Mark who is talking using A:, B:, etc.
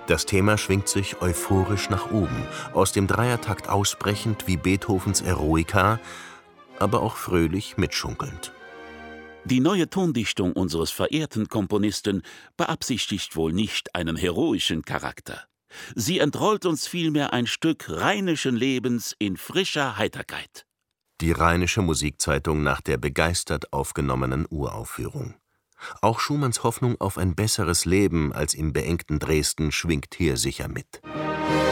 A: Das Thema schwingt sich euphorisch nach oben, aus dem Dreiertakt ausbrechend wie Beethovens Eroica, aber auch fröhlich mitschunkelnd.
B: Die neue Tondichtung unseres verehrten Komponisten beabsichtigt wohl nicht einen heroischen Charakter. Sie entrollt uns vielmehr ein Stück rheinischen Lebens in frischer Heiterkeit.
A: Die Rheinische Musikzeitung nach der begeistert aufgenommenen Uraufführung. Auch Schumanns Hoffnung auf ein besseres Leben als im beengten Dresden schwingt hier sicher mit.